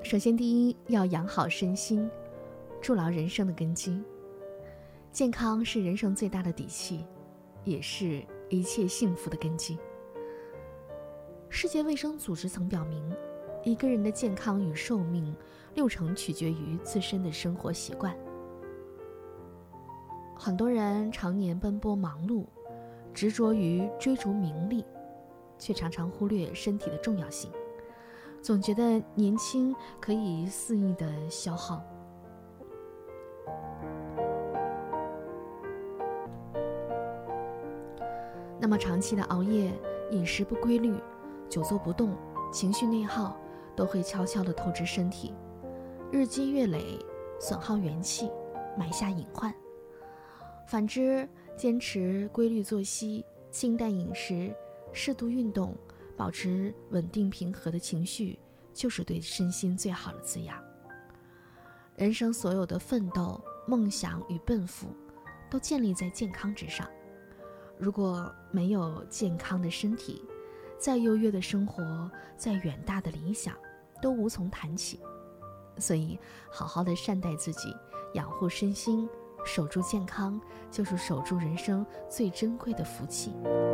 首先第一，要养好身心，筑牢人生的根基。健康是人生最大的底气，也是一切幸福的根基。世界卫生组织曾表明，一个人的健康与寿命60%取决于自身的生活习惯。很多人常年奔波忙碌，执着于追逐名利，却常常忽略身体的重要性，总觉得年轻可以肆意的消耗。那么长期的熬夜、饮食不规律、久坐不动、情绪内耗，都会悄悄地透支身体，日积月累，损耗元气，埋下隐患。反之，坚持规律作息、清淡饮食、适度运动，保持稳定平和的情绪，就是对身心最好的滋养。人生所有的奋斗、梦想与奔赴，都建立在健康之上。如果没有健康的身体，再优越的生活，再远大的理想，都无从谈起。所以，好好的善待自己，养护身心，守住健康，就是守住人生最珍贵的福气。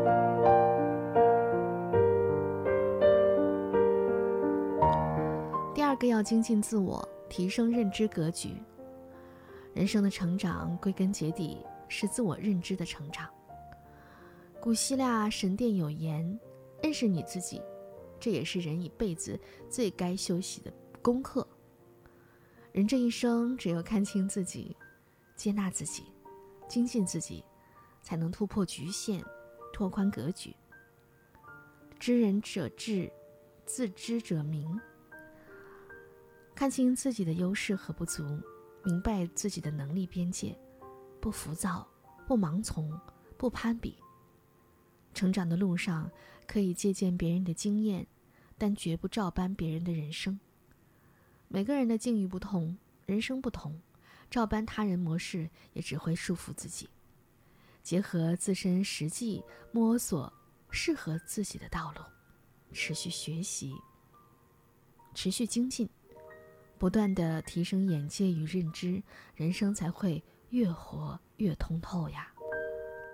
第二个要精进自我，提升认知格局。人生的成长归根结底是自我认知的成长。古希腊神殿有言，认识你自己，这也是人一辈子最该修习的功课。人这一生只有看清自己，接纳自己，精进自己，才能突破局限，拓宽格局。知人者智，自知者明。看清自己的优势和不足，明白自己的能力边界，不浮躁，不盲从，不攀比。成长的路上，可以借鉴别人的经验，但绝不照搬别人的人生。每个人的境遇不同，人生不同，照搬他人模式也只会束缚自己。结合自身实际，摸索适合自己的道路，持续学习，持续精进，不断地提升眼界与认知，人生才会越活越通透呀。